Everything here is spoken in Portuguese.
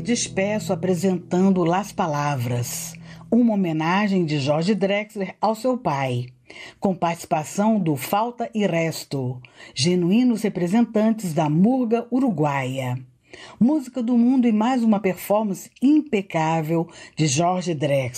despeço apresentando Las Palavras, uma homenagem de Jorge Drexler ao seu pai, com participação do Falta e Resto, genuínos representantes da murga uruguaia. Música do mundo e mais uma performance impecável de Jorge Drexler.